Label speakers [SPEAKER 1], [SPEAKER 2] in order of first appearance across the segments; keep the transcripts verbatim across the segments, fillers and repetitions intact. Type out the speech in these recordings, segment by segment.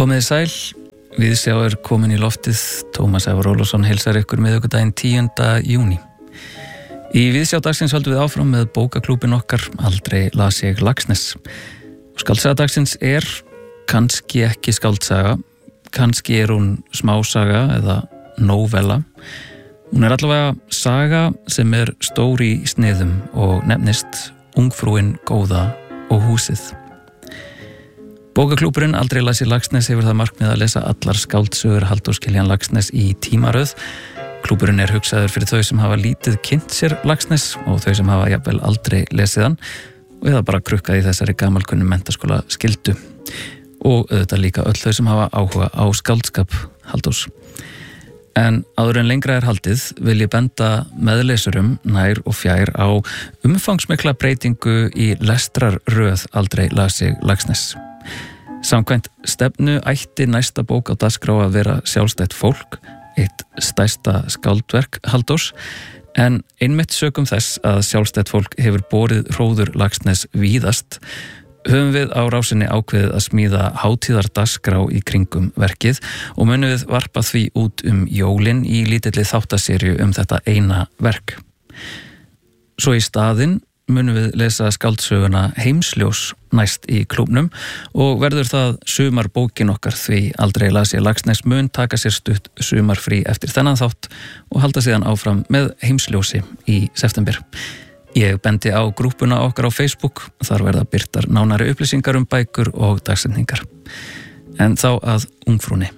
[SPEAKER 1] Komið sæl, Viðsjá er komin í loftið, Tómas Ævar Ólafsson heilsar ykkur miðvikudaginn tíunda júní. Í Viðsjá dagsins höldum við áfram með bókaklúbin okkar, Aldrei las ég Laxness. Skáldsaga dagsins er kannski ekki skáldsaga, kannski er hún smásaga eða nóvella. Hún er allavega saga sem er stór í sniðum og nefnist Ungfrúin góða og húsið. Bókaklúburinn Aldrei las ég Laxness hefur það markmið að lesa allar skáldsögur Halldórs Kiljan Laxness í tímaröð. Klúburinn er hugsaður fyrir þau sem hafa lítið kynnt sér Laxness og þau sem hafa jafnvel aldrei lesið hann og eða bara krukkað í þessari gamalkunnu menntaskóla skyldu. Og auðvitað líka öll þau sem hafa áhuga á skáldskap Halldórs. En áður en lengra er haldið vil ég benda meðlesurum nær og fjær á umfangsmikla breytingu í lestrarröð Aldrei las ég Laxness. Samkvæmt stefnu ætti næsta bók á dagskrá að vera sjálfstætt fólk, eitt stærsta skáldverk Halldórs, en einmitt sökum þess að sjálfstætt fólk hefur borið hróður Laxness víðast, höfum við á rásinni ákveðið að smíða hátíðardagskrá í kringum verkið og munum við varpa því út um jólin í lítilli þáttaserju um þetta eina verk. Svo í staðinn munum við lesa skáldsöguna Heimsljós næst í klúbnum og verður það sumarbókin okkar því Aldrei las ég Laxness mun taka sér stutt sumarfrí eftir þennan þátt og halda síðan áfram með Heimsljósi í september. Ég bendi á grúppuna okkar á Facebook, þar verða birtar nánari upplýsingar um bækur og dagsetningar. En þá að Ungfrúnni.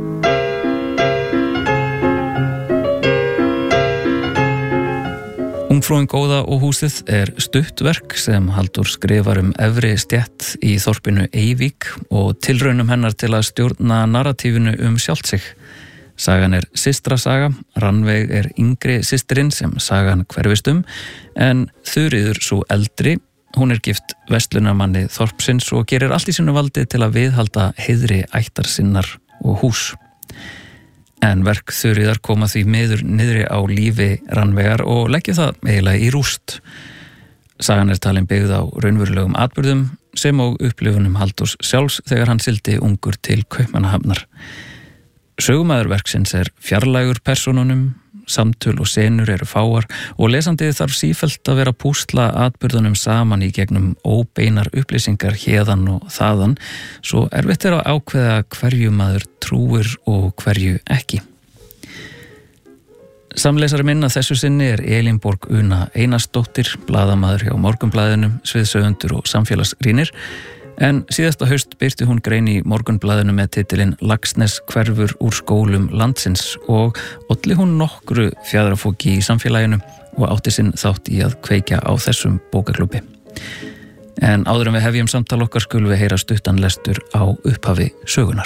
[SPEAKER 1] Ungfrúin góða og húsið er stuttverk sem Halldór skrifar um efri stétt í þorpinu Eyvík og tilraunum hennar til að stjórna narratífinu um sjálft sig. Sagan er systrasaga, Rannveig er yngri systirinn sem sagan hverfist um, en Þuríður svo eldri, hún er gift verslunarmanni þorpsins og gerir allt í sínu valdi til að viðhalda heiðri ættar sinnar og hús. En verk Þuríðar koma því miður niðri á lífi Rannveigar og leggja það eiginlega í rúst. Sagan er talin byggð á raunverulegum atburðum sem og upplifunum Halldórs sjálfs þegar hann sigldi ungur til Kaupmannahafnar. Sögumæður verksins er fjarlægur persónunum, samtöl og senur eru fáar og lesandi þarf sífellt að vera að púsla atburðunum saman í gegnum óbeinar upplýsingar héðan og þaðan, svo erfitt er að ákveða hverju maður trúir og hverju ekki. Samlesari minn að þessu sinni er Elínborg Una Einarsdóttir, blaðamaður hjá Morgunblaðinu, sviðsöfundur og samfélagsrýnir, en síðasta haust birti hún grein í Morgunblaðinu með titilinn Laxness hverfur úr skólum landsins og olli hún nokkru fjaðrafóki í samfélaginu og átti sinn þátt í að kveikja á þessum bókaklúbbi. En áður en við hefjum samtal okkar skulum við heyra stuttan lestur á upphafi sögunar.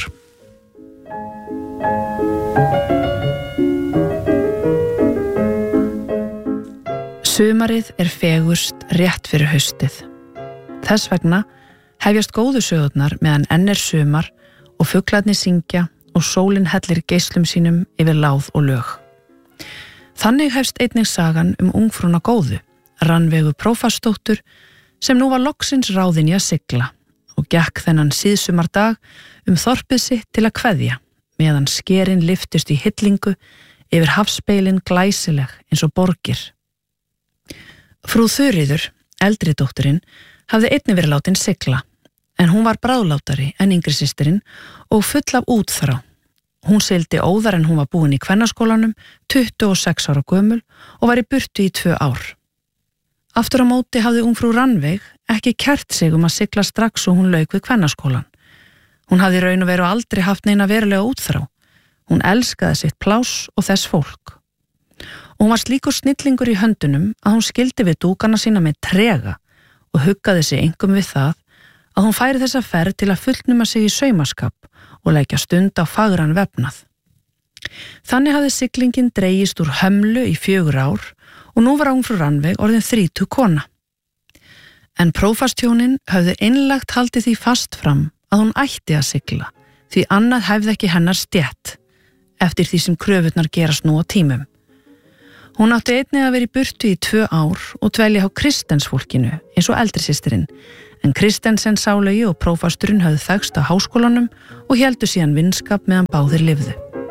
[SPEAKER 2] Sumarið er fegurst rétt fyrir haustið. Þess vegna hefjast góðu sögurnar meðan enn er sumar og fuglarnir syngja og sólin hellir geislum sínum yfir láð og lög. Þannig hefst einnig sagan um ungfrúna góðu, Rannveigu prófastsdóttur, sem nú var loksins ráðin í að sigla og gekk þennan síðsumardag um þorpið sitt til að kveðja, meðan skerin lyftist í hillingu yfir hafspeilin glæsileg eins og borgir. Frú Þuríður, eldri dótturinn, hafði einnig verið látin sigla, en hún var bráðlátari en yngri systirinn og full af útþrá. Hún sigldi óðar en hún var búin í kvennaskólanum, tuttugu og sex ára gömul og var í burtu í tvö ár. Aftur á móti hafði ungfrú Rannveig ekki kært sig um að sigla strax og hún lauk við kvennaskólan. Hún hafði raun og veru aldrei haft neina verulega útþrá. Hún elskaði sitt pláss og þess fólk. Og hún var slíkur snillingur í höndunum að hún skildi við dúkana sína með trega og huggaði sig engum við það að hún færi þessa ferð til að fullnuma sig í saumaskap og leggja stund á fagran vefnað. Þannig hafði siglingin dregist úr hömlu í fjögur ár og nú var ungfrú Rannveig orðin þrítug kona. En prófastjónin höfðu einlægt haldið því fast fram að hún ætti að sigla, því annað hefði ekki hennar stétt, eftir því sem kröfurnar gerast nú á tímum. Hún átti einnig að vera í burtu í tvö ár og dvelja á kristensfólkinu eins og eldri systirinn, En Kristensen Sálaugi og prófasturinn höfðu þekkst á háskólanum og héldu síðan vinskap meðan báðir lifðu.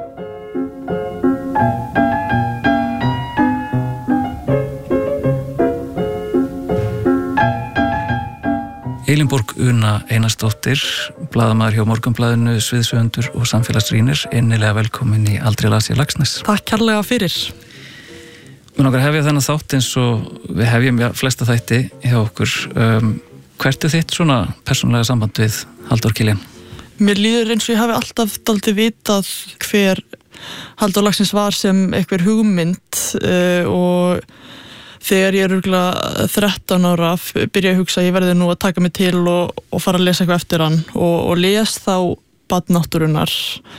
[SPEAKER 1] Elínborg Una Einarsdóttir, blaðamaður hjá Morgunblaðinu, sviðsöfundur og samfélagsrýnir, innilega velkomin í Aldrei las ég Laxness.
[SPEAKER 3] Takk kærlega fyrir.
[SPEAKER 1] Við nokkar hefja þennan þátt eins og við hefjum ja, flesta þætti hjá okkur. Um, hvert er þitt svona persónulega samband við Halldór Kiljan?
[SPEAKER 3] Mér líður eins og ég hafi alltaf dálítið vitað hver Halldór Laxness var sem einhver hugmynd uh, og þegar ég er örugglega þrettán ára byrja að hugsa að ég verði nú að taka mig til og, og fara að lesa eitthvað eftir hann og, og les þá Barn náttúrunnar.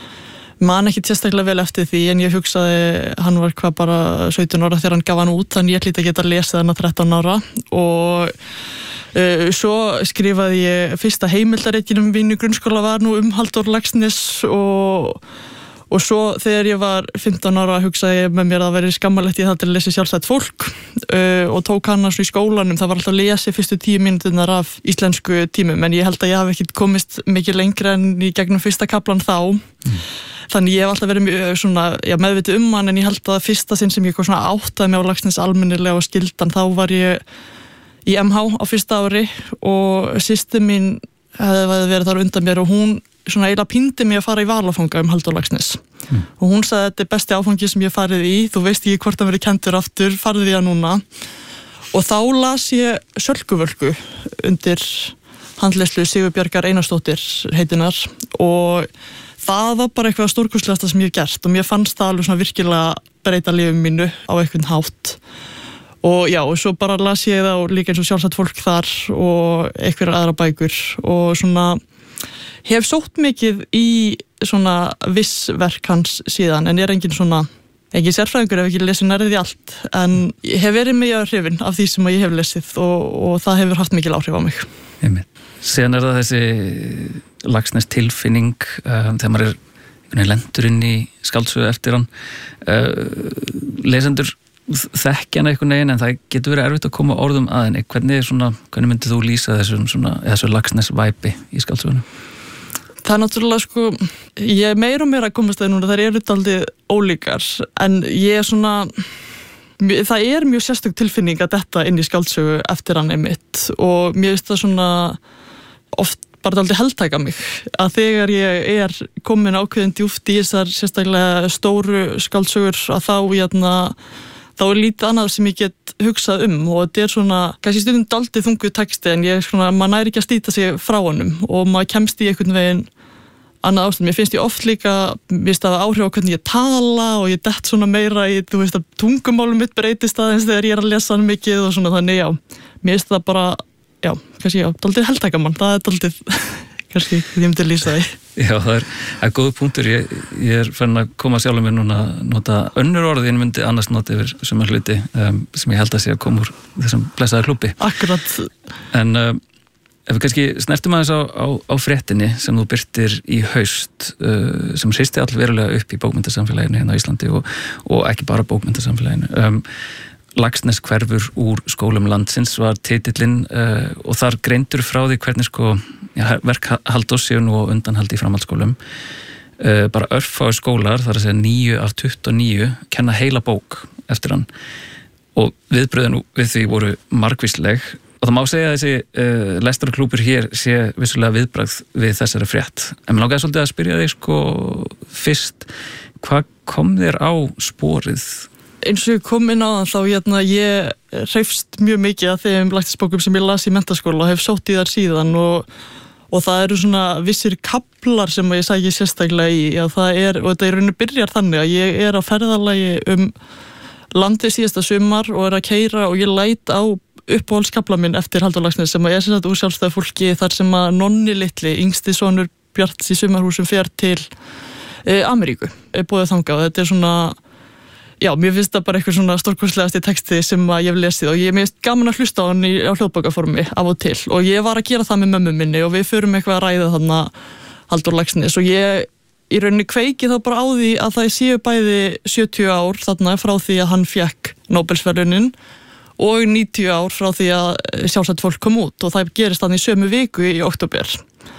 [SPEAKER 3] Man ekki sérstaklega vel eftir því en ég hugsaði hann var hvað bara sautján ára þegar hann gaf hann út, þannig ég hlýt að geta lesið hann að þrettán ára og uh, svo skrifaði ég fyrsta heimildaritginum mín í grunnskóla var nú um Halldór Laxness og Og svo þegar ég var fimmtán ára hugsaði ég með mér að veri skammalegt ég það til að lesa sjálfstætt fólk uh, og tók hann í skólanum, það var alltaf að lesa fyrstu tíu mínúturnar af íslensku tímum en ég held að ég hafi ekki komist mikið lengra en í gegnum fyrsta kaplan þá mm. Þannig ég hef alltaf verið mjög svona, já, meðvitið um hann en ég held að fyrsta sinn sem ég svona áttaði mig á Laxness almennilega og skildan þá var ég í M H á fyrsta ári og systir mín hefði verið þar undan mér og hún svona eiginlega píndi mig að fara í valafanga um Halldór Laxness mm. og hún sagði að þetta er besti áfangi sem ég farið í, þú veist ekki hvort það verið kentur aftur, farið í það núna og þá las ég Sölkuvölku undir handleyslu Sigurbjargar Einarsdóttir heitinar og það var bara eitthvað stórkostlegasta sem ég hef gert og mér fannst það alveg svona virkilega breyta lífum mínu á einhvern hátt og já, og svo bara las ég það og líka eins og sjálfsagt fólk þar og einhverjar aðra bækur og svona hef sótt mikið í svona viss verk hans síðan en er engin svona, engin sérfræðingur ef ekki lesið nærið í allt en ég hef verið mjög hrifin af því sem ég hef lesið og, og það hefur haft mikil áhrif á mig.
[SPEAKER 1] Síðan er það þessi Laxness tilfinning um, þegar maður er lendur inn í skáldsögu eftir hann uh, lesendur þekkja hann einhvern veginn en það getur verið erfitt að koma orðum að henni. Hvernig, svona, hvernig myndið þú lýsa þessum svona, þessu Laxness væpi í skáldsögunum?
[SPEAKER 3] Það er náttúrulega sko, ég er meira og meira að komast það núna, það eru dálítið ólíkar en ég er svona, það er mjög sérstök tilfinning að detta inn í skáldsögu eftir hann einmitt og mér finnst það svona oft bara dálítið heldtæka mig að þegar ég er komin ákveðin djúpt í þessar sérstaklega stóru skáldsögur að þá jæna þá er lítið annað sem ég get hugsað um og þetta er svona, kannski stundum dálítið þungu texti en ég svona, maður næri ekki að stýta sig frá honum og maður kemst í einhvern veginn annað ástand. Mér finnst ég oft líka, mér finnst það áhrif á hvernig ég tala og ég dett svona meira í, þú veist að tungumálum mitt breytist aðeins þegar ég er að lesa hann mikið og svona þannig, já, mér finnst það bara, já, kannski, já, dálítið heldtækamann, það er dálítið, kannski, ég myndi að lýsa því.
[SPEAKER 1] Já, það er, er góð punktur, ég, ég er fann að koma sjálfum mér núna að nota önnur orði en myndi annars nota yfir sumar hluti um, sem ég held að sé að koma úr þessum blessaða klúbbi.
[SPEAKER 3] Akkurat.
[SPEAKER 1] En um, ef við kannski snertum aðeins á, á, á fréttinni sem þú birtir í haust uh, sem hristi allverulega upp í bókmenntasamfélaginu hérna á Íslandi og, og ekki bara bókmenntasamfélaginu. Um, Laxness hverfur úr skólum landsins var titillinn uh, og þar greindur frá því hvernig sko já, verk Halldórs séu nú á undanhaldi í framhaldsskólum. Uh, bara örfáir skólar, þar að segja níu af tuttugu og níu, kenna heila bók eftir hann og viðbröðin við því voru margvísleg og það má segja að þessi uh, lestarklúbur hér sé vissulega viðbragð við þessari frétt. En mér langaði svolítið að spyrja þig sko fyrst, hvað kom þér á sporið?
[SPEAKER 3] Eins og ég kom inn á þann þá hérna, ég hreifst mjög mikið af þeim læknisbókum sem ég las í menntaskóla og hef sótt í þar síðan og, og það eru svona vissir kaplar sem ég sæki sérstaklega í já, það er, og þetta er rauninu byrjar þannig að ég er á ferðalagi um landið síðasta sumar og er að keyra og ég læt á uppáhaldskapla minn eftir Halldór Laxness sem að ég er sérstaklega úr sjálfstæðu fólki þar sem að Nonni litli, yngsti sonur Bjarts í sumarhúsum fer til e, Ameríku, er búið þangað og þetta er svona já, mér finnst það bara eitthvað svona stórkostlegasti texti sem að ég hef lesið og ég er mest gaman að hlusta á hann í, á hljóðbókaformi af og til og ég var að gera það með mömmu minni og við förum eitthvað að ræða þarna Halldór Laxness og ég í rauninni kveiki þá bara á því að það séu bæði sjötíu ár þarna frá því að hann fékk Nóbelsverðlaunin og níutíu ár frá því að sjálfstætt fólk kom út og það gerist þannig í sömu viku í október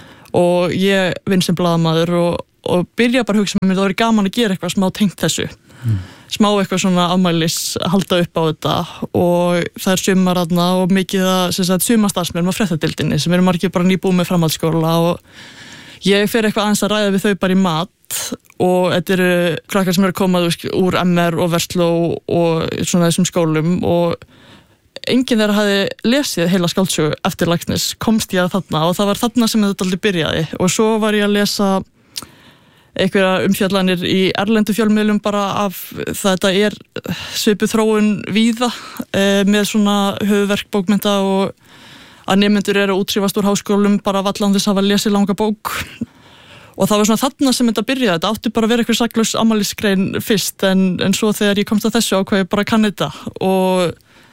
[SPEAKER 3] og ég vinn sem blaðamaður og, og byrja bara að hugsa með mér það væri gaman að gera eitthvað smá tengt þessu mm. smá eitthvað svona afmælis halda upp á þetta og það er sumar aðna og mikið að sumarstarfsmenn á fréttadeildinni sem eru margir bara nýbúið með framhaldsskóla og ég fer eitthvað aðeins að ræða við þau bara í mat og þetta eru krakkar sem eru komað úr M R og Versló og svona þessum skólum og enginn þeirra hafði lesið heila skáldsögu eftir Laxness, komst ég að þarna og það var þarna sem þetta aldrei byrjaði og svo var ég að lesa einhverja umfjallanir í erlendu fjölmiðlum bara af þetta er svipuð þróun víða e, með svona höfuðverk bókmennta og að nemendur eru að útskrifast úr háskólum bara vallan þess að hafa lesið langa bók og það var svona þarna sem þetta byrjaði þetta átti bara að vera eitthvað saklaus afmælisgrein fyrst en, en svo þegar ég komst að þessu ákvað ég bara kann þetta og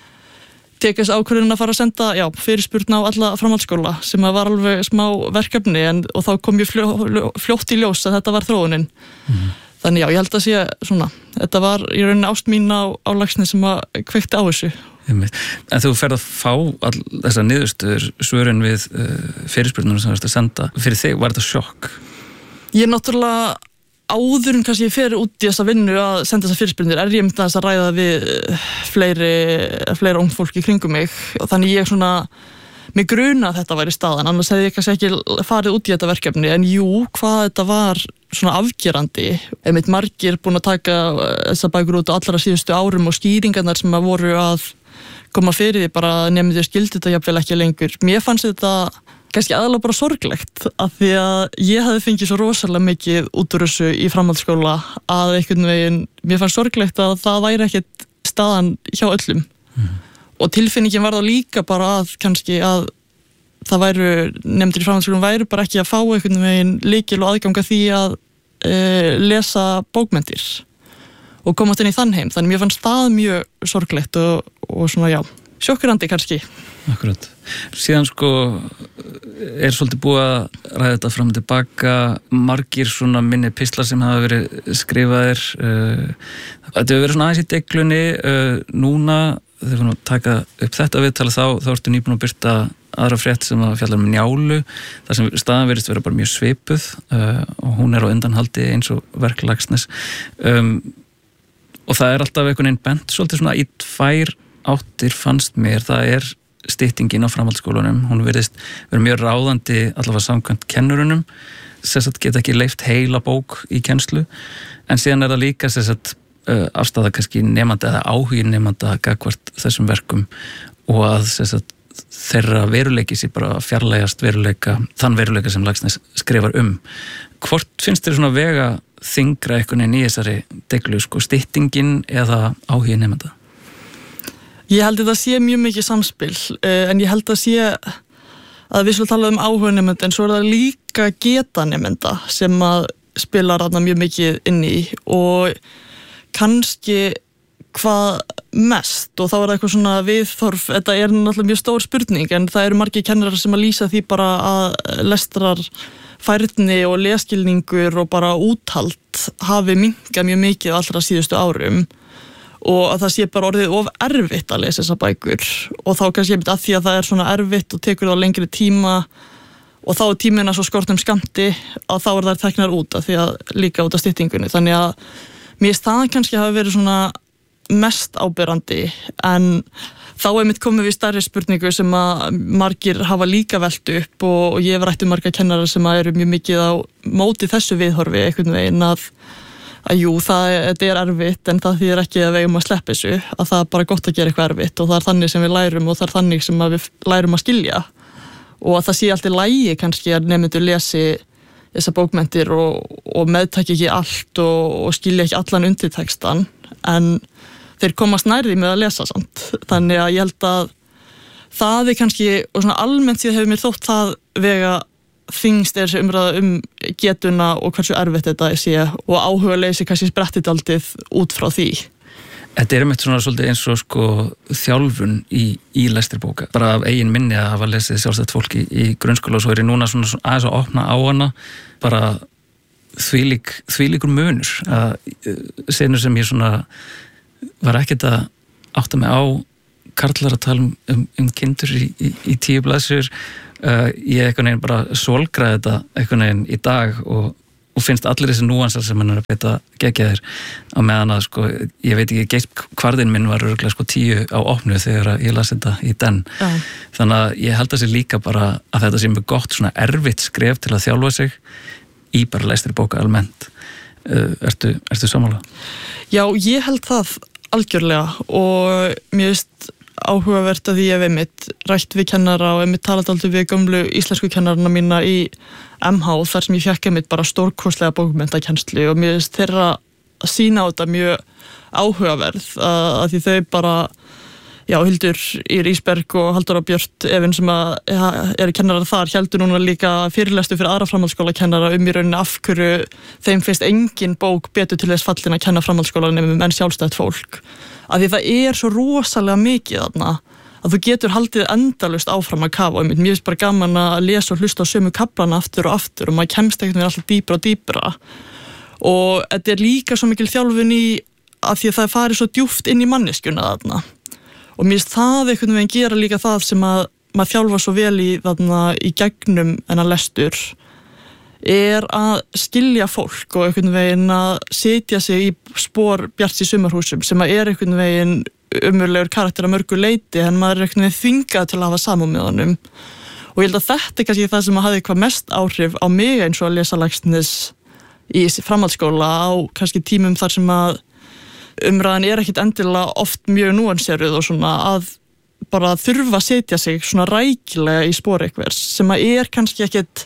[SPEAKER 3] tekast ákvörðin að fara að senda já, fyrirspurn á alla framhaldsskóla sem var alveg smá verkefni en, og þá kom ég fljó, fljótt í ljós að þetta var þróunin mm. þannig já, ég held að sé svona þetta var í rauninni ást mín á, á Laxness sem að kveikti á þessu
[SPEAKER 1] En þú ferð að fá all þessar niðurstöður svörin við uh, fyrirspurnum sem þú ert að senda fyrir þig, var þetta sjokk?
[SPEAKER 3] Ég er náttúrulega áður en kannski ég fer út í þessa vinnu að senda þessar fyrirspurnir er ég myndið að þess að ræða við fleiri, fleiri ung fólk í kringum mig og þannig ég svona mig gruna að þetta væri staðan annars hefði ég kannski ekki farið út í þetta verkefni en jú, hvað þetta var svona afgerandi einmitt margir búin að taka þessa bækur út á allra síðustu árum og skýringarnar sem að voru að koma fyrir því bara nefnir þér skildi þetta jafnvel ekki lengur mér fannst þetta kannski aðalega bara sorglegt af því að ég hefði fengið svo rosalega mikið út úr þessu í framhaldsskóla að einhvern veginn, mér fannst sorglegt að það væri ekkert staðan hjá öllum mm. og tilfinningin var þá líka bara að kannski að það væru, nefndir í framhaldsskólum væru bara ekki að fá einhvern veginn lykil og aðganga því að e, lesa bókmenntir og komast inn í þann heim, þannig mér fannst það mjög sorglegt og, og svona já, sjokkurandi kannski.
[SPEAKER 1] Akkurat. Síðan sko er svolítið búið að ræða þetta fram og tilbaka, margir svona minni pistlar sem hafa verið skrifaðir, þetta hefur verið svona aðeins í deglunni, núna þegar við taka upp þetta viðtala þá, þá ertu nýbúin að birta aðra frétt sem að fjallar um Njálu, þar sem staðan verðist vera bara mjög svipuð og hún er á undanhaldi eins og verk Laxness um, og það er alltaf einhvern veginn bent svolítið svona í tvær áttir fannst mér, það er styttingin á framhaldsskólanum, hún verðist vera mjög ráðandi allavega samkvæmt kennurunum, þess að geta ekki leyft heila bók í kennslu, en síðan er það líka þess að uh, afstæða kannski nemanda eða áhugin nemanda gagvart þessum verkum og að þess að þeirra veruleiki sé bara fjarlægast veruleika, þann veruleika sem Laxness skrifar um. Hvort finnst þér svona vega þyngra einhvern veginn í þessari deglu, sko, styttingin eða áhugin nemanda?
[SPEAKER 3] Ég held að það sé mjög mikið samspil, en ég held að sé að við svolítið tala um áhuga nemenda, en svo er það líka geta nemenda sem að spila þarna mjög mikið inn í og kannski hvað mest og þá er það eitthvað svona viðþorf, þetta er náttúrulega mjög stór spurning en það eru margir kennarar sem að lýsa því bara að lestrar færni og leskilningur og bara úthald hafi minnkað mjög mikið allra síðustu árum og að það sé bara orðið of erfitt að lesa þessar bækur og þá kannski ég myndi að því að það er svona erfitt og tekur það lengri tíma og þá er tímina svo skortum skammti að þá er það teknar út af því að líka út af styttingunni þannig að mér staðan kannski hafi verið svona mest áberandi en þá er mitt komið við stærri spurningu sem að margir hafa líka velt upp og, og ég hef rætt um marga kennarar sem að eru mjög mikið á móti þessu viðhorfi einhvern veginn að að jú, það þetta er erfitt en það þýðir ekki að við eigum að sleppa þessu að það er bara gott að gera eitthvað erfitt og það er þannig sem við lærum og það er þannig sem við lærum að skilja og að það sé allt í lagi kannski að nemendur lesi þessar bókmenntir og, og meðtaki ekki allt og, og skilja ekki allan undirtextan en þeir komast nærði með að lesa samt þannig að ég held að það er kannski og svona almennt því að hefur mér þótt það vega þingst er þessi umræða um getuna og hversu erfitt þetta sé og áhuga leysi kannski sprettið aldrei út frá því.
[SPEAKER 1] Þetta er einmitt svona svolítið eins og sko þjálfun í, í lestri-bóka. Bara af eigin minni að hafa lesið sjálfstætt fólk í, í grunnskóla og svo er ég núna svona, svona aðeins að opna á hana bara þvílík, þvílíkur munur að senur sem ég svona var ekkert að átta mig á karlar að tala um, um, um kindur í, í, í tíu blaðsjur uh, ég eitthvað neginn bara svolgraði þetta eitthvað neginn í dag og, og finnst allir þessi núansar sem hann er að beita gegja þér á meðan að sko, ég veit ekki, geispkvarðinn minn var örugglega sko tíu á opnu þegar ég las þetta í den
[SPEAKER 3] Já.
[SPEAKER 1] Þannig að ég held að sér líka bara að þetta sé mjög gott svona erfitt skref til að þjálfa sig í bara lestri bóka almennt uh, ertu, ertu sammála?
[SPEAKER 3] Já, ég held það algjörlega og mér finnst áhugavert að því ég hef einmitt rætt við kennara og einmitt talað aldrei við gömlu íslensku kennarana mína í M H þar sem ég fekk einmitt bara stórkostlega bókmenntakennslu og mér finnst þeirra að sína á þetta mjög áhugaverð að, að því þau bara Já, Hildur Ýr Ísberg og Halldóra Björt Efinn sem að ja, eru kennarar þar heldur núna líka fyrirlestu fyrir aðra framhaldsskóla kennara um í rauninni af hverju þeim finnst engin bók betur til þess fallin að kenna framhaldsskólanum en sjálfstætt fólk. Af því það er svo rosalega mikið þarna að þú getur haldið endalaust áfram að kafa og mér finnst bara gaman að lesa og hlusta á sömu kaflana aftur og aftur og maður kemst ekkert með alltaf dýpra og dýpra og þetta er líka svo mikil þjálfun í að því að það er farið svo djúpt inn í manneskjuna þarna. Og mér finnst það einhvern veginn gera líka það sem að maður þjálfa svo vel í þarna í gegnum en að lestur er að skilja fólk og einhvern veginn að setja sig í spor Bjarts í sumarhúsum sem að er einhvern veginn umurlegur karakter að mörgu leyti en maður er einhvern veginn þvingað til að hafa samúð með honum. Og ég held að þetta er kannski það sem hafði hvað mest áhrif á mig eins og að lesa Laxness í framhaldsskóla á kannski tímum þar sem að umræðan er ekkit endilega oft mjög núanseruð og svona að bara þurfa að setja sig svona rækilega í spor einhvers sem að er kannski ekkit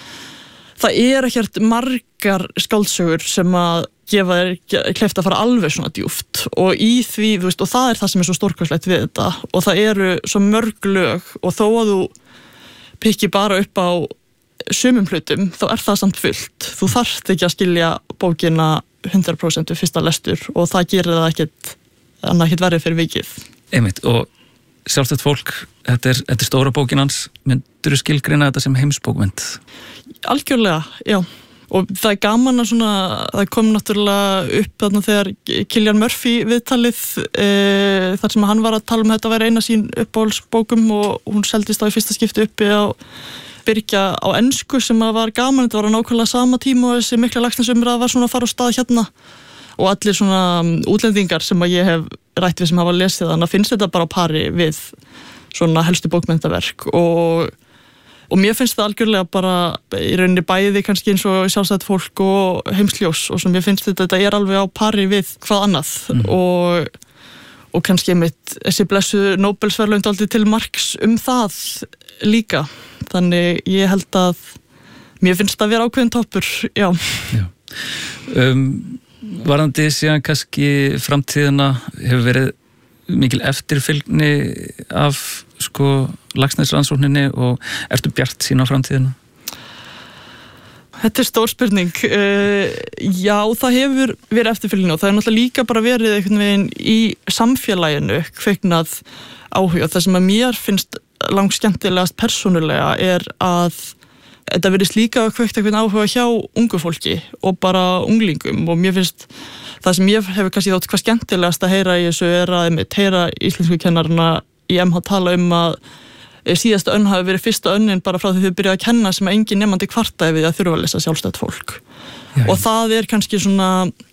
[SPEAKER 3] það er ekkert margar skáldsögur sem að gefa þér kleift að fara alveg svona djúpt og í því, þú veist, og það er það sem er svo stórkostlegt við þetta og það eru svo mörg lög og þó að þú pikki bara upp á sumum hlutum, þá er það samt fullt þú þarft ekki að skilja bókina hundrað prósent við fyrsta lestur og það gerir það ekkert annað ekkert verið fyrir vikið.
[SPEAKER 1] Einmitt, og sjálfstætt fólk, þetta er, þetta er stóra bókin hans, myndirðu skilgreina þetta sem heimsbókmynd?
[SPEAKER 3] Algjörlega, já. Og það er gaman að svona, það kom náttúrulega upp þarna þegar Cillian Murphy viðtalið e, þar sem hann var að tala um þetta að vera eina sín uppáhaldsbókum og hún seldist á í fyrsta skipti uppi á Byrgja á ensku sem að var gaman, þetta var á nákvæmlega sama tíma og þessi mikla Laxness-umræða var svona að fara á stað hérna og allir svona útlendingar sem að ég hef rætt við sem hafa lesið þannig að finnst þetta bara á pari við svona helstu bókmenntaverk og, og mér finnst það algjörlega bara í rauninni bæði kannski eins og sjálfstætt fólk og heimsljós og sem ég finnst þetta, þetta er alveg á pari við hvað annað mm. og og kannski einmitt þessi blessu Nóbelsverðlaun dálítið til marks um það líka. Þannig ég held að mér finnst það að vera ákveðin toppur, já. já. Um, varðandi síðan kannski framtíðina hefur verið mikil eftirfylgni af sko Laxness-rannsókninni og ertu bjartsýn á framtíðina? Þetta er stór spurning. Uh, já, það hefur verið eftirfylgni og það er náttúrulega líka bara verið einhvern veginn í samfélaginu kveiknað áhuga. Það sem að mér finnst langt skemmtilegast persónulega er að þetta verið líka kveikt einhvern áhuga hjá ungu fólki og bara unglingum og mér finnst það sem ég hefur kannski þótt hvað skemmtilegast að heyra í þessu er að einmitt heyra íslensku kennarana í M H tala um að síðasta önn hafi verið fyrsta önnin bara frá því þau byrjaði að kenna sem að engin nemandi kvartaði við að þurfa að lesa sjálfstætt fólk. Já, og það er kannski svona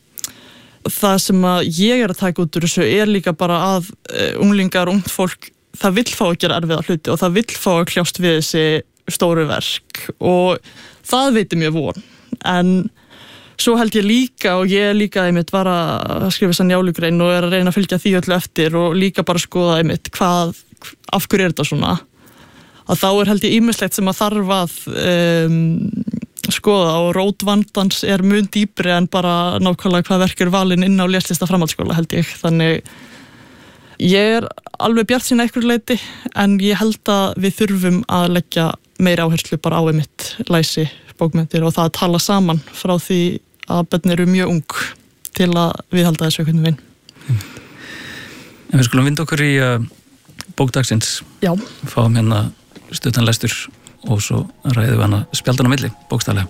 [SPEAKER 3] það sem að ég er að taka út úr þessu er líka bara að unglingar og ungt fólk það vill fá að gera erfiða hluti og það vill fá að kljást við þessi stóru verk og það veitir mér von en svo held ég líka og ég líka einmitt var að skrifa þessa njálugrein og er að reyna að fylgja því öllu eftir og líka bara skoða einmitt hvað, af hverju er þetta svona að þá er held ég ýmislegt sem að þarf að um, skoða og rót vandans er mun dýpri en bara nákvæmlega hvað verk er valin inn á leslista framhaldsskóla held ég þannig ég er alveg bjartsýn að einhverju leyti en ég held að við þurfum að leggja meira áherslu bara á einmitt læsi bókmenntir og það að tala saman frá því að börn eru mjög ung til að viðhalda þessu einhvern veginn.
[SPEAKER 1] En við skulum vinda okkur í uh, bókdagsins.
[SPEAKER 3] Já.
[SPEAKER 1] Fáum hérna stuttan lestur og svo ræðum við hana spjaldan á milli, bókstaflega.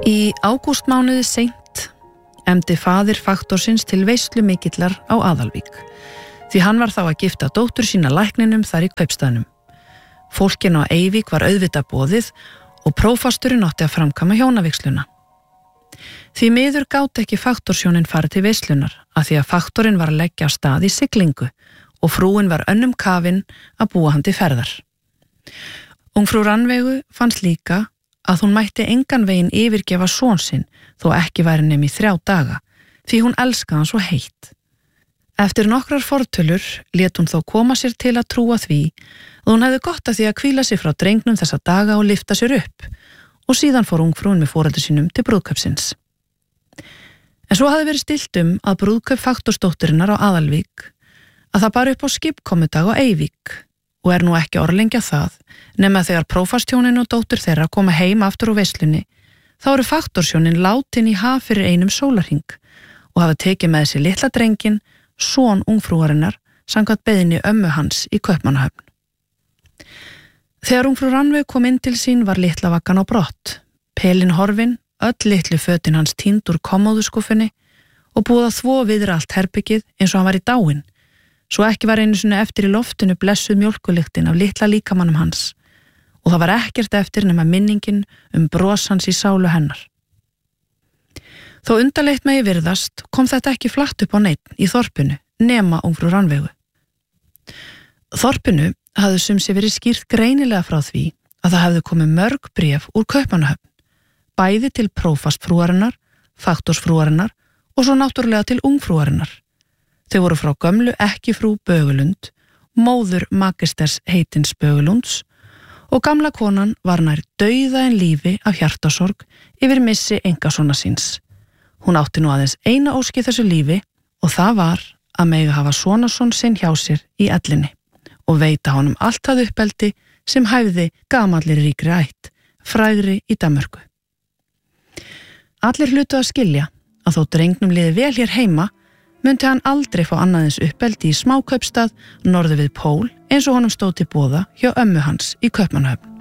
[SPEAKER 2] Í ágústmánuði seint efndi faðir faktorsins til veislu mikillar á Aðalvík, því hann var þá að gifta dóttur sína lækninum þar í kaupstaðnum. Fólkinu á Eyvík var auðvitað boðið og prófasturinn átti að framkama hjónavígsluna. Því miður gátt ekki faktorsjónin farið til veislunar af því að faktorinn var að leggja á stað í siglingu og frúin var önnum kafin að búa hann til ferðar. Ungfrú Rannveigu fannst líka að hún mætti engan veginn yfirgefa son sinn þó ekki væri nema í þrjá daga, því hún elskaði hann svo heitt. Eftir nokkrar fortölur lét hún þó koma sér til að trúa því að hún hefði gott af því að hvíla sig frá drengnum þessa daga og lyfta sér upp, og síðan fór ungfrúin með foreldur sínum til brúðkaupsins. En svo hafði verið stillt um að brúðkaup faktorsdótturinnar á Aðalvík að það bar upp á skipkomudag á Eyvík, og er nú ekki orðlengja það, nema þegar prófastjónin og dóttur þeirra koma heim aftur úr veislunni, þá eru faktorsjónin látin í haf fyrir einum sólarhring og hafa tekið með sér litla drengin, son ungfrúarinnar, samkvæmt beiðni ömmu hans í Kaupmannahöfn. Þegar ungfrú Rannveig kom inn til sín var litla vakkan á brott, pelin horfin, öll litlu fötin hans týnd úr kommóðuskúfunni og búið að þvo viðra allt herbyggið eins og hann var í dáin, svo ekki var einu sinni eftir í loftinu blessuð mjólkulyktin af litla líkamannum hans og það var ekkert eftir nema minningin um bros hans í sálu hennar. Þó undarlegt megi virðast kom þetta ekki flatt upp á neinn í þorpinu nema ungfrú Rannveigu. Þorpinu hafði sum sé verið skýrt greinilega frá því að það hefði komið mörg bréf úr Kaupmannahöfn, bæði til prófastfrúarinnar, faktorsfrúarinnar og svo náttúrulega til ungfrúarinnar. Þau voru frá gömlu ekkifrú Bögulund, móður magisters heitins Bögulunds, og gamla konan var nær dauða en lífi af hjartasorg yfir missi einkasona síns. Hún átti nú aðeins eina ósk í þessu lífi og það var að mega hafa sonason sinn hjá sér í ellinni og veita honum allt að uppeldi sem hæfði gamallir ríkri ætt, frægri í Danmörku. Allir hlutu að skilja að þó drengnum liði vel hér heima myndi hann aldrei fá annaðins uppeldi í smákaupstað norður við Pól eins og honum stóð til boða hjá ömmu hans í Kaupmannahöfn.